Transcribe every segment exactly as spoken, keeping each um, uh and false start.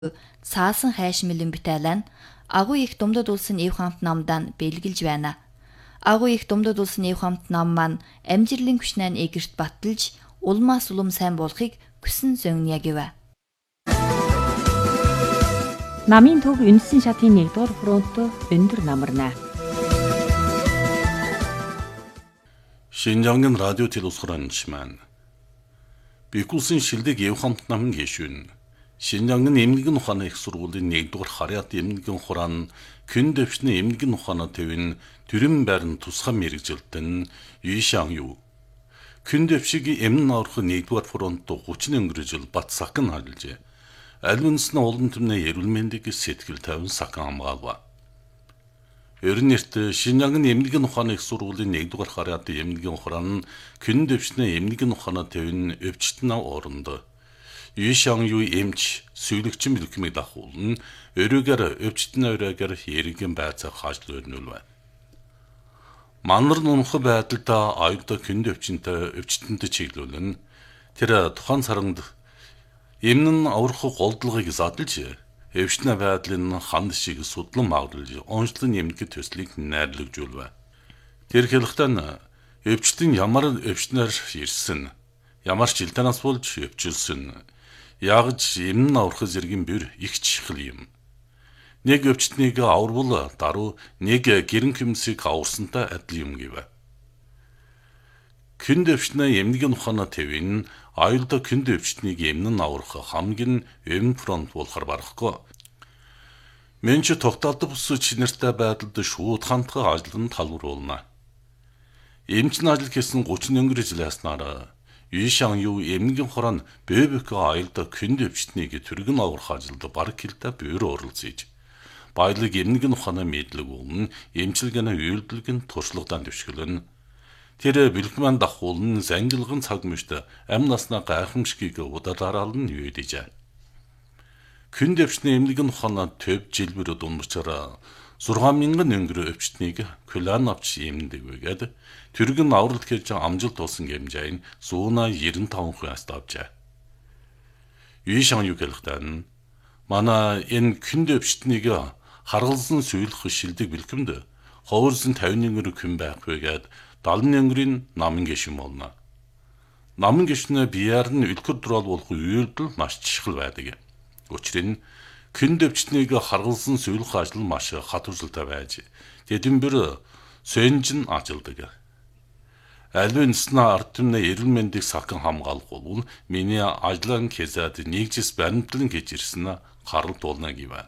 цаасан хайшмилэн битайлан агуу их Думдад улсын эв хамт намдан бэлгэлж байна. Агуу их Думдад улсын эв хамт нам маань амжиллын хүчнэн эгэрт баталж улмаас улам сайн болохыг хүсэн зөнгө ягив. Намын төв үндсэн шатын нэгдүгээр фронт өндөр намарна. Шинжангийн радио телевизхоранчман Бикулсын шилдэг эв хамт намын гишүүн Шинжангийн эмнэлгийн ухааны их сургуулийн нэгдүгээр харьяат эмнэлгийн хураан күн дэвшний эмнэлгийн ухааны төвийн төрийн байрны тусгай мэргэжилтэн Юишан Ю күн дэвшиг эмнэн аврах нэгдүгээр фронт гучин өнгөрөжл бат сакан ажиллажээ. Аль үндэсний улам түмний эрүүл мэндийг сэтгэл тавин сакан хамгаалва. Ерөн нэрт Шинжангийн эмнэлгийн ухааны их сургуулийн нэгдүгээр харьяат эмнэлгийн хураан күн дэвшний эмнэлгийн ухааны төвийн өвчтөн оронд Юишан Ю эмч сүйлэгчин бэлгмийг дахуулна өрөөгөр өвчтөн өрөөгөр хэрэгэн байцаа хаажл өрнүүлвэ. Манар нунх байдалда аюултай күн дэвчинтэй өвчтөнтэй чиглүүлэн тэр тухайн саранд эмнэн аврах голдолгыг задлж өвчтний байдлын ханд шиг судлан магадгүй онцлог нэмэх төслийг найрлагжуулва. Тэр хэлэхдээ өвчтөн ямар өвчтнөр ирсэн, ямар ч жилтанаас болж өвчлсөн, ягж эмнэн аврах зэргийн бэр их чихл юм. Нэг өвчтнийг аварвал даруй нэг гэрэн хүмсийг аварсантай адил юм гэв. Күн дэвшний эмнэлгийн ухааны төвийн аюултай күн дэвчнийг эмнэн аврах хамгийн эм фронт болохоор барахгүй. Мөн ч тогтоолдог бус чинэртэй байдалд шууд хандах ажил нь талбарлуулна. Эмч ажил хийсэн гучин өнгөрөж лааснаар Юишан Ю эмнэлгийн хураан бэбэк аюултай күн дэвчнийг түргэн аврах ажилд бараг хилтэй бөөр оролцож баялаг эмнэлгийн ухааны мэдлэг өмнө эмчилгээний үйлдэлгэн туршлагадан дэвшгэлэн тэр бэлгмэн дахуулн зангилган цаг мөшт ам наснаа гайхамшгийг удалааралн юудэж. Күн дэвшний эмнэлгийн ухааны төв жилбэр дундчаар зургаан мянган өнгөрөө өвчтнийг кулан авч эмнэдэгэгээд түргэн авралт хийж амжилт тулсан гэмжэйн зуна девяносто пять хувиас авчаа. Юишан Ю гэлэхдээ манай энэ күн дэвчтнийг харгалзан сүйлэх шилдэг бэлгэмд ховорсон пятьдесят өнгөр күн байхгүйгээд дагалны өнгөрийн намын гишүүн болно. Намын гишүүнээ бияар нь үлгэр дурал болох үйлдэл маш чухал байдаг. Учир нь күн дэвчтнийг харгалзан сүйлэх ажил маш хатваржалтай байж тэдэнбэр сөнжин ажилдаг. Алвин снаа ард түмний эрүүл мэндийг сахин хамгаалах бол миний ажлын хэзээд нэгжис баримтлан гэж ирсэн харал дуулна гэв.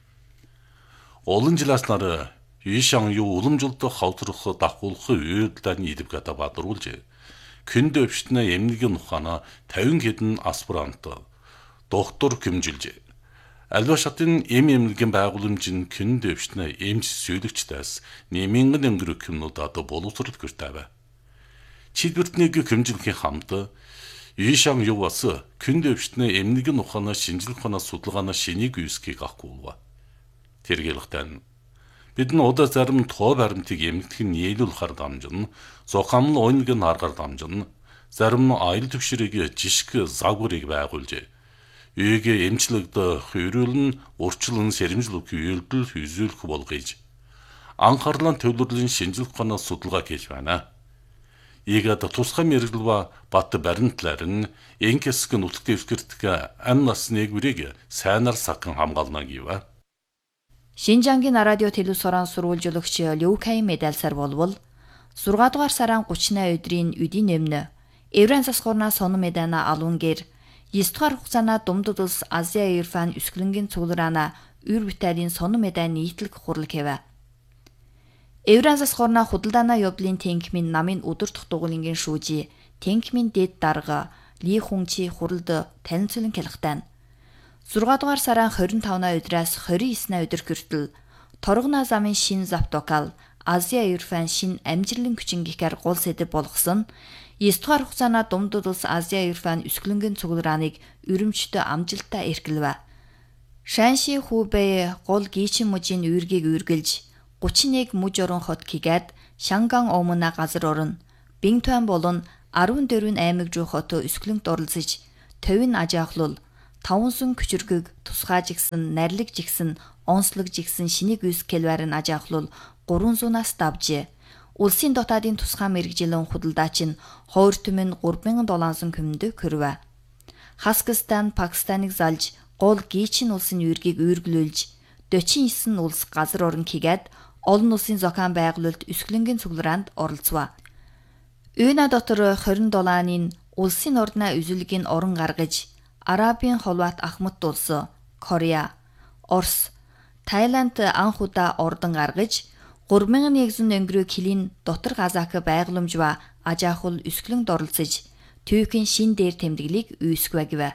Олон жилээс нар Юишан Ю уламжлалт хавтрах дахуулах үйлдэлд идэв гата бадруулж күн дэвшний эмнэлгийн ухааны пятьдесят хэдэн аспирант доктор хэмжилж альва шатын эм эмнэлгийн байгууламжийн күн дэвшний эмч сүйлэгчдээс нэмэнгэн өнгөрөх юмнуудад боловсрол гэртэв. Чидвэртнийг хэмжилхийн хамт Юишан Ю бас күн дэвшний эмнэлгийн ухааны шинжилгээ ухааны судалгааны шинийг үүсгэх авахгүй. Тэргэлхтэн бид нь удаа зарим тоо баримтыг эмнэлэх нь нийлүүлэхээр дамжин, зохиомл ойныг нь харгаар дамжин, зарим аюул төвшрийг жишг загварыг байгуулж, үйг эмчлэгд хөрүүлэн, урчлан сэрэмжлэх үйлдэл хүзүүлэх болгож, анхаарлын төвлөрлийн шинжилгээ ухааны судалгаа хийж байна. Ийгээд тусгай мэрэгэл ба бат баримтлаар нь энкэсг нүлт дэвскэртг ам насныг бүрийг сайнаар сакан хамгаална гэв. Шинжангийн радио телевизхорон сурвалжуулагч Люкай медальсар болвол сургаат дугаар сарын гуравны өдрийн үдийн өмнө Евран засгуурнаа сонон медана алунгэр девять дугаар хугацаана Думдад улс Азия Ерфан өсгөлөнгийн цуглараана үр биталийн сонон медан нийтлэг хурлаг хэвэ. Евран засгуурнаа худалдаана явдлын тэнхмийн намын өдөртөх дугуулынгийн шүүжи тэнхмийн дэд дарга Ли Хунчи хуралд танилцуулан хэлэхтэн зургаат дугаар сарын двадцать и пятны өдрөөс двадцать и девятны өдөр хүртэл торгоно замын шин завтокал Азия Ерфан шин амжиллын хүчин гихэр гол сэдэв болгосон девять дугаар хугацаана Думдад улс Азия Ерфан өсгөлөнгийн цугларааныг өрөмжтөө амжилттай эргэлвэ. Шанши Хубэй гол гичин мужийн үүргийг үргэлж тридцать и один муж орон хот кигээд Шанган омна газар орон Бинтуан болон fourteen аймаг руу хот өсгөлөнгт оролцож төвийн ажаахлал таван сүн күчиргэг тусгай жигсэн, нарилэг жигсэн, онцлог жигсэн шинийг үс кельварын ажаахлуул гурван зуунаас давжээ. Улсын дотаадын тусгай мэрэгжилэн худалдаач нь хоёр түмэн гурван мянган долларын күмөндө көрвэ. Хаскистан Пакистаныг залж гол гийчин улсын үүргийг үүрглүүлж дөрвөн девять улс газар орон хийгээд олон улсын зохион байгуулалт өсгөлөнгийн цуглараанд оролцваа. Үйна дотор хорин долларын улсын ордноо үзүүлгийн орон гаргаж Арабын холбоот Ахмад улс, Корея, Орос, Тайланд анх удаа ордон гаргаж гурван мянган өнгөрөө килийн дотор газаак байгууламж ба ажаахул өсгөлөнд оролцож Төвийн шин дээр тэмдэглийг үүсгэв гэв.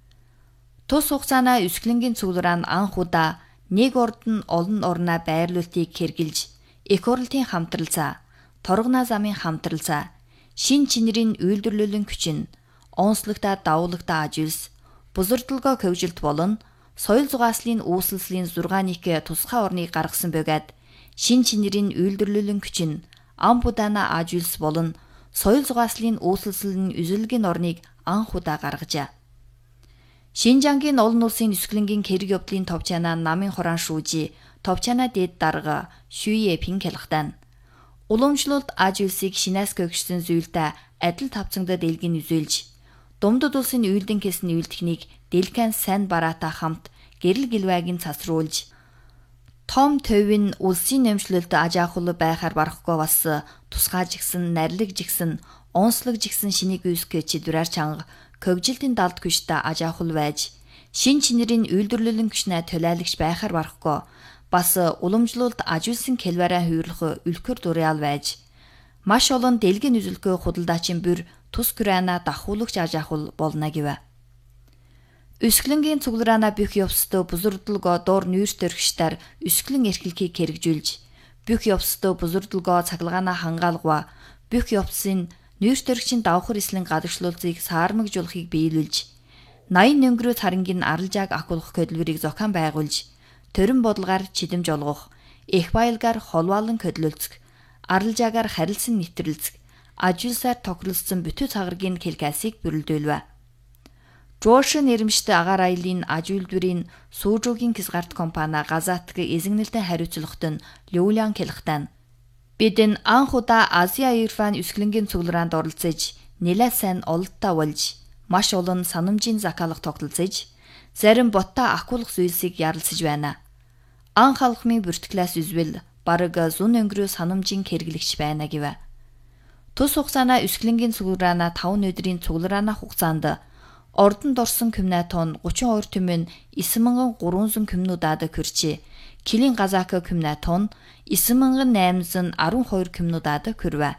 Тус хугацаана өсгөлөнгийн цуглараа нь анх удаа нэг орд нь олон орноо байрлуултыг хэрглэж, их хурлын хамтралцаа, торгоноо замын хамтралцаа, шин чинэрийн үйлдвэрлэлийн хүчин, онцлогтой давуулагтай ажуулс, бузардалгоо хөвжилт болон соёл зугааслын үүсэлслийн зургааныг тусгай орныг гаргасан бөгөөд шин чинэрийн үйлдвэрлэлийн хүчин, ам будаана ажуулс болон соёл зугааслын үүсэлслийн үзүүлгийн орныг анх удаа гаргажээ. Шинжангийн олон улсын өсгөлөнгийн хэрэг явдлын товчаанаа намын хураан шүүжи, товчаанаа дэд дарга, шүйе пин хэлхтан. Уламжлалт ажуулсыг шинээс гөгшсөн зүйлтэй адил тавцангад дэлгэн үзүүлж, Думдад улсын үйлдэн хэсний үйлдэхнийг дэлгэн сайн бараатай хамт гэрэл гэлвайгийн цасруулж, том төвийн улсын нэмшлэлд ажаахул байхаар барахгүй бас тусгай жигсэн, нарилэг жигсэн, онцлог жигсэн шинийг үүсгэж чидвэрээр чанга хөвжилтийн далд күштэй ажаахул байж, шин чинэрийн үйлдвэрлэлийн хүчнээ төлөөлөгч байхаар барахгүй бас уламжлалт ажуулсан кельвараа хүйрлэх үлгэр дуряал байж, маш олон дэлгэн үзүүлэх худалдаачийн бүр тус Украина дахуулагч ажаахул болно гэв. Өсгөлөнгийн цуглараана бүх явцтай бузурдлогоо доор нүүрс төрөгчдэр өсгөлэн эрхлэлхийг хэрэгжүүлж, бүх явцтай бузурдлогоо цаглагаана хангаалгава, бүх явцын нүүрс төрөгчийн давхар эслийн гадагшлуулзыг саармагжуулахыг биелүүлж, наян өнгөрөө царангийн аралжааг акуулах хөдөлмөрийг зохион байгуулж, төрөн бодлогаар чидэмж олгох, их баялгаар холваалан хөдөлөлцөх, аралжаагаар харилцан нэвтрэлцэх, ажуулсаар тохиролцсон бүтэн цагаргийн хэлкасыг бүрэлдүүлвэ. Жош нэрмжтэй агаар аялын ажуулдвэрийн сүүжүүгийн хязгаарт компани Газатг эзэгнэлтэй хариуцлагад нь Люлян хэлхтан. Бид энэ анх удаа Азия Ирфан өсгөлөнгийн цуглараанд оролцож, нэлээд сайн олдтой болж, маш олон санамжийн закалах тогтолцож, зарим боттой акуулах зүйлсийг ярилцаж байна. Анх алхмын бүртгэлээс үзвэл бараг зүүн өнгөрөө санамжийн хэрэглэгч байна гэв. Тус хугацаана өсгөлөнгийн цуглараана таван өдрийн цуглараана хугацаанд ордонд орсон күмнэ тон гучин хоёр түмэн девять мянган гурван зуун күмнүүдад хүрчээ. Килийн газаак күмнэ тон девять мянган восемьсот арван хоёр күмнүүдад хүрвэ.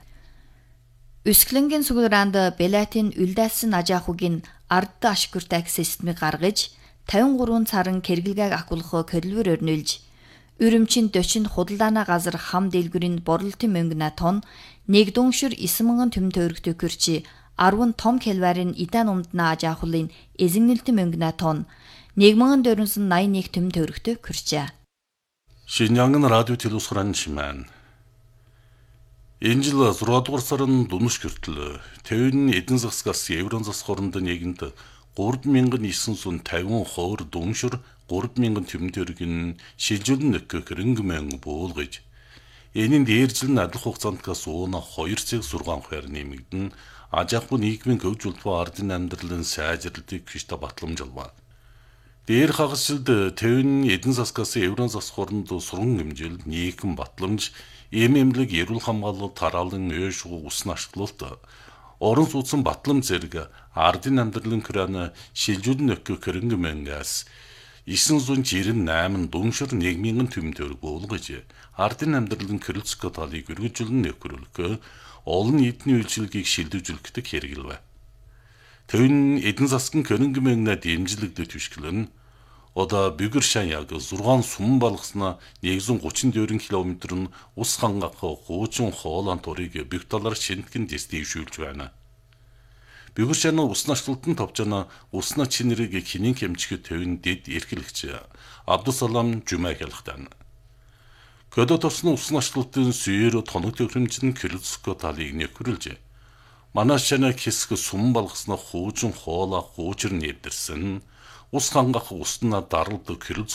Өсгөлөнгийн цуглараанд Белатин үлдээсэн ажаахугийн ард ашигуртайг системийг гаргаж, тавин гурван царан кэргэлгээг акуулах хөдөлмөр өрнүүлж, Үрэмчин дөчин худалдаана газар хам дэлгүрийн борлолтын мөнгөнэ тон нэг дүншүр девять мянган түмэн төгрөгтэй хүрчээ. арван том кельварын идан умдна ажаахулын эзэгнэлтэн мөнгөнэ тон нэг мянган дөрвөнсот найман нэг түмэн төгрөгтэй хүрчээ. Шинжангын радио телевизорын шимэн. Энэ жил зургаадугаар сарын дүнш хүртэл Төвийн эдийн засгаас еврон засаг оронд нэгэнд гурван мянган девятьсот тавин хоор дүншүр гурван мянган түмэн төгрөгийн шилжүүлэн нөхөх хөрөнгө мөнгө буулгаж, энийн дээр жил адил хугацаанд сууна хоёр цаг зургаан хуваар нэмэгдэн ажаахгүй нийгмийн хөгжүүлбэ ардын амьдралын сайжралтыг хүчтэй батламжуулва. Дээр хагасжилд Төвийн эдийн засгаас еврон засаг оронд сурган хэмжээл нийгэм батламж, эм эмнэлэг эрүүл хамгаалал тараалан өөшгөө усны ашиглалт, орон сууцсан батлам зэрэг ардын амьдралын хураана шилжүүлэн нөхөх хөрөнгө мөнгөөс девятьсот девяносто восемь дүншир нэг мянган түмэн төгрөг буулгаж, ардын амьдралын хөрөлцөх талыг өргөжүүлэн нөхрөлгөө олон нийтний үйлчилгээг шилжүүлэхдэг хэрэгэлвэ. Төвийн эдийн засгийн хөрөнгө мөнгөнд дэмжлэгдэж түшгэлэн одоо Бүгүршан яг зургаан сум балгасна нэгдүгээр гучин дөрвөн километр нь ус хангах хуучин хоолон турыг бүх талаар шинтгэн дэвшүүлж байна. Бүгүршан усны ашлалтын товчоно усны чинэрийг хинэн хэмжихэд Төвийн дэд эрхлэгч Абдусалам Жумаа хэлхтэн. Көдө тосны усны ашлалтын сүйр тоног төгрөмжийн хөрөлцөх талыг нөхрөлж, манай шанаа хэсэг сум балгасна хуучин хоола хуучир нэвдэрсэн, ус хангах устна даралдаг хэрэг